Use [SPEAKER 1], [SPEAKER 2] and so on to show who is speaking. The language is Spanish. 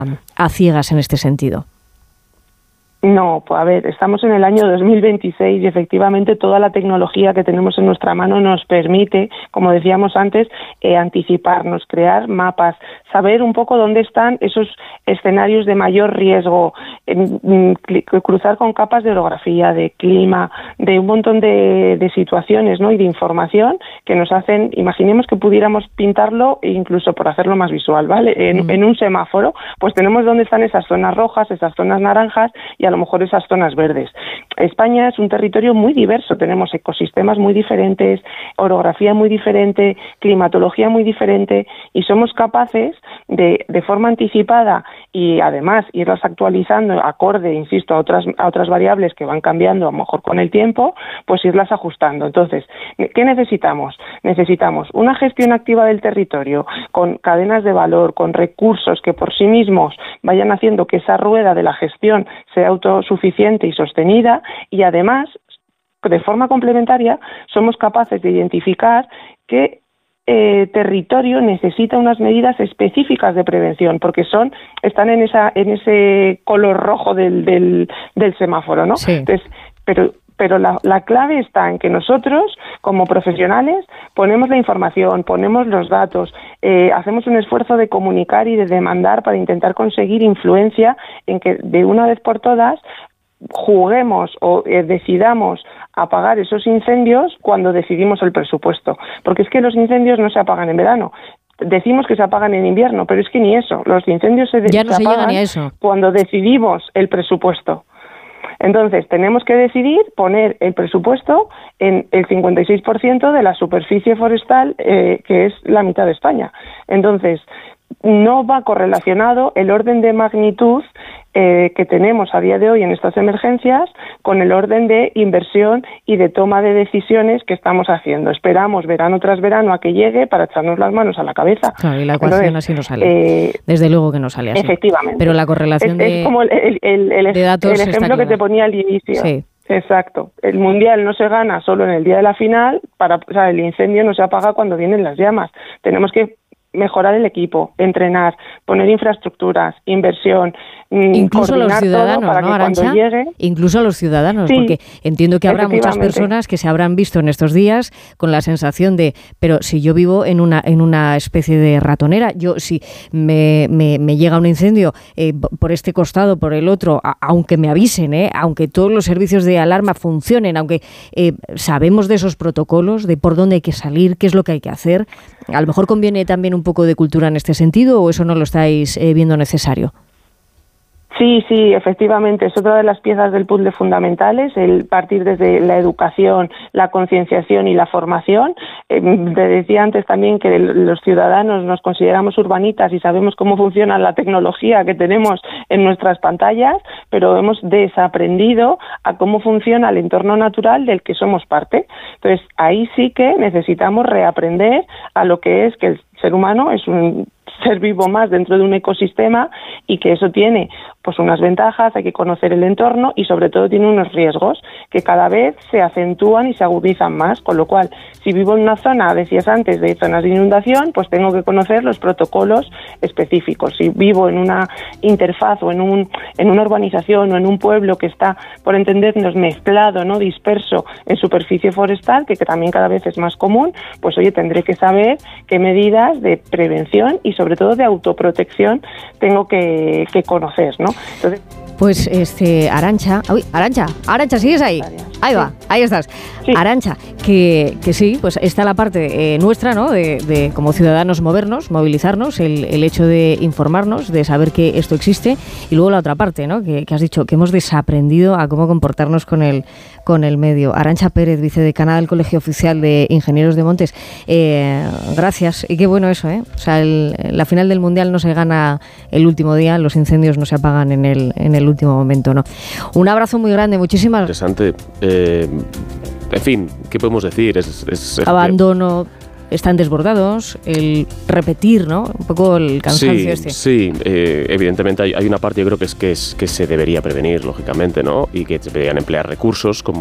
[SPEAKER 1] a ciegas en este sentido.
[SPEAKER 2] No, pues a ver, estamos en el año 2026 y efectivamente toda la tecnología que tenemos en nuestra mano nos permite, como decíamos antes, anticiparnos, crear mapas, saber un poco dónde están esos escenarios de mayor riesgo, cruzar con capas de orografía, de clima, de un montón de situaciones, ¿no? Y de información que nos hacen, imaginemos que pudiéramos pintarlo incluso por hacerlo más visual, ¿vale? En un semáforo, pues tenemos dónde están esas zonas rojas, esas zonas naranjas y a lo mejor esas zonas verdes. España es un territorio muy diverso, tenemos ecosistemas muy diferentes, orografía muy diferente, climatología muy diferente y somos capaces de forma anticipada y además irlas actualizando acorde, insisto, a otras variables que van cambiando a lo mejor con el tiempo, pues irlas ajustando. Entonces, ¿qué necesitamos? Necesitamos una gestión activa del territorio con cadenas de valor, con recursos que por sí mismos vayan haciendo que esa rueda de la gestión sea autosuficiente y sostenida y además, de forma complementaria, somos capaces de identificar qué territorio necesita unas medidas específicas de prevención, porque están en ese color rojo del semáforo, ¿no?
[SPEAKER 1] Sí.
[SPEAKER 2] Entonces, pero la clave está en que nosotros, como profesionales, ponemos la información, ponemos los datos, hacemos un esfuerzo de comunicar y de demandar para intentar conseguir influencia en que de una vez por todas juguemos o decidamos apagar esos incendios cuando decidimos el presupuesto. Porque es que los incendios no se apagan en verano. Decimos que se apagan en invierno, pero es que ni eso. Los incendios se apagan
[SPEAKER 1] ni a eso.
[SPEAKER 2] Cuando decidimos el presupuesto. Entonces, tenemos que decidir poner el presupuesto en el 56% de la superficie forestal, que es la mitad de España. Entonces, no va correlacionado el orden de magnitud que tenemos a día de hoy en estas emergencias con el orden de inversión y de toma de decisiones que estamos haciendo. Esperamos verano tras verano a que llegue para echarnos las manos a la cabeza.
[SPEAKER 1] Claro, y la ecuación así no sale. Desde luego que no sale así.
[SPEAKER 2] Efectivamente.
[SPEAKER 1] Pero la correlación
[SPEAKER 2] es como
[SPEAKER 1] de datos
[SPEAKER 2] el ejemplo que te ponía al inicio.
[SPEAKER 1] Sí.
[SPEAKER 2] Exacto. El mundial no se gana solo en el día de la final, el incendio no se apaga cuando vienen las llamas. Tenemos que mejorar el equipo, entrenar, poner infraestructuras, inversión,
[SPEAKER 1] incluso los ciudadanos,
[SPEAKER 2] para
[SPEAKER 1] ¿no,
[SPEAKER 2] que
[SPEAKER 1] Arantxa?
[SPEAKER 2] Cuando llegue...
[SPEAKER 1] Incluso los ciudadanos,
[SPEAKER 2] sí,
[SPEAKER 1] porque entiendo que habrá muchas personas que se habrán visto en estos días con la sensación de, pero si yo vivo en una especie de ratonera, yo si me llega un incendio por este costado, por el otro, aunque me avisen, aunque todos los servicios de alarma funcionen, aunque sabemos de esos protocolos, de por dónde hay que salir, qué es lo que hay que hacer, a lo mejor conviene también un poco de cultura en este sentido, ¿o eso no lo estáis viendo necesario?
[SPEAKER 2] Sí, efectivamente, es otra de las piezas del puzzle fundamentales, el partir desde la educación, la concienciación y la formación. Te decía antes también que los ciudadanos nos consideramos urbanitas y sabemos cómo funciona la tecnología que tenemos en nuestras pantallas, pero hemos desaprendido a cómo funciona el entorno natural del que somos parte. Entonces, ahí sí que necesitamos reaprender a lo que es que el ser humano es un ser vivo más dentro de un ecosistema y que eso tiene pues unas ventajas, hay que conocer el entorno y sobre todo tiene unos riesgos que cada vez se acentúan y se agudizan más, con lo cual si vivo en una zona, decías antes, de zonas de inundación, pues tengo que conocer los protocolos específicos. Si vivo en una interfaz o en una urbanización o en un pueblo que está, por entendernos, mezclado, no disperso en superficie forestal, que también cada vez es más común, pues oye, tendré que saber qué medidas de prevención y sobre todo de autoprotección tengo que conocer, ¿no? Entonces,
[SPEAKER 1] pues Arantxa, ¿sigues ahí? Ahí va, ahí estás. Sí. Arantxa, que sí, pues está la parte nuestra, ¿no? De como ciudadanos movernos, movilizarnos, el hecho de informarnos, de saber que esto existe, y luego la otra parte, ¿no? Que has dicho que hemos desaprendido a cómo comportarnos con el medio. Arantxa Pérez, vicedecana del Colegio Oficial de Ingenieros de Montes, gracias, y qué bueno eso, ¿eh? O sea, la final del Mundial no se gana el último día, los incendios no se apagan en el último momento, ¿no? Un abrazo muy grande, muchísimas gracias.
[SPEAKER 3] Interesante. En fin, ¿qué podemos decir? Es
[SPEAKER 1] abandono, están desbordados, el repetir, ¿no? Un poco el cansancio
[SPEAKER 3] Sí, evidentemente hay una parte, yo creo que se debería prevenir, lógicamente, ¿no? Y que se deberían emplear recursos como